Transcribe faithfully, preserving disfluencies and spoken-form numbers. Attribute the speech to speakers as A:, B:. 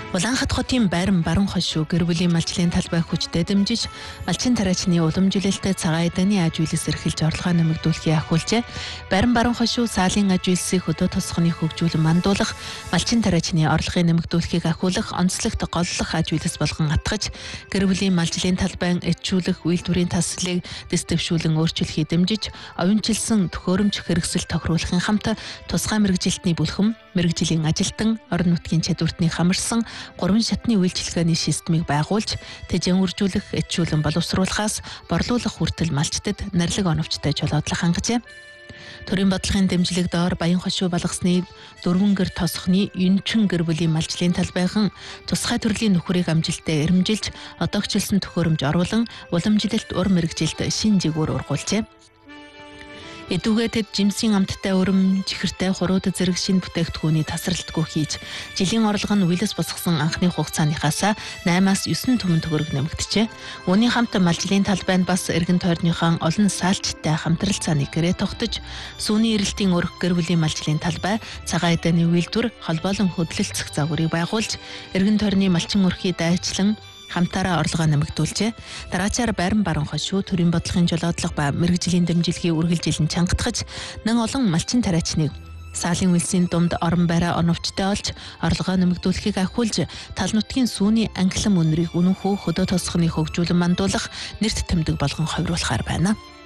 A: Улаанхат хотын байран баруун хошуу гэр бүлийн малчлалын талбай хүчтэй дэмжиж, малчин тариачны уламжлалтай цагаан эдэний аж үйлс эрхэлж орлогоо нэмэгдүүлэхийг ахиулжээ. Байран баруун хошуу саалын аж үйлсийг хөдөө тосгоны хөгжүүлэн мандуулах, малчин тариачны орлогын нэмэгдүүлэхийг ахиулах, онцлогт голлох аж үйлс болгон атгаж, гэр бүлийн малчлалын талбайн эдчүүлэх үйлдвэрийн таслыг дэстөвшүүлэн өөрчлөхийг дэмжиж, овинчилсан төхөөрөмж хэрэгсэл тохируулахын хамт тусгай мэргэжилтний бүлхэм, мэргэжлийн ажилтан, орон нутгийн чадвартны хамарсан гурван шатны үйлчилгээний системийг байгуулж, тэжээн үржүүлэх, эдчүүлэн боловсруулахаас борлуулах хүртэл малчдад нарилэг оновчтой жолоодлох хангажээ. Төрийн бодлогын дэмжлэг доор Баян хошуу балгасны дөрвөн гэр тосхны Юнчин гэр бүлийн малчлалын талбайхан тусгай төрлийн нөхрийг амжилттай эрэмжилж, одоогчлсон төхөөрөмж оруулан, уламжлалт ур мэргэжилт шин жигүүр ургуулжээ. Эдүгээтэд жимсийн амттай өрөм, чихэртэй хурууд зэрэг шинэ бүтээгдэхүүний тасралтгүй хийж, жилийн орлого нь үелэс босгосон анхны хугацааныхаас наймаас девять түмэн төгрөг нэмэгдэжээ. Үүний хамт малчлалын талбайд бас эргэн тойрныхан олон саалчтай хамтралцааны гэрээ тогтож, сүүний эрэлтийн өрх гэр бүлийн малчлалын талбай, цагаан эдэний үйлдвэр, холбоолон хөдлөлцөх загварыг байгуулж, эргэн тойрны малчин өрхий дайчлан хамтаараа орлогоо нэмэгдүүлжээ. Дараачаар байран баруун хошуу төрийн бодлогын жолоодлого ба мэргэжлийн дэмжлэгийг үргэлжилэн чангатгаж, нэн олон малчин тариачныг саалын үйлсийн дунд орон байраа оновчтой олж, орлогоо нэмэгдүүлэхийг ахиулж, тал нутгийн сүүний ангилан үнэрийг үнэнхүү хөдөө тосгоны хөгжүүлэн мандуулах, нэрт тэмдэг болгон хувируулахаар байна.